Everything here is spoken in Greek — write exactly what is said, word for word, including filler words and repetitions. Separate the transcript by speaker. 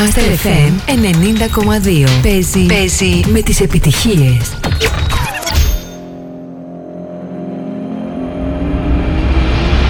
Speaker 1: Master εφ εμ ενενήντα κόμμα δύο. Παίζει, παίζει με τις επιτυχίες.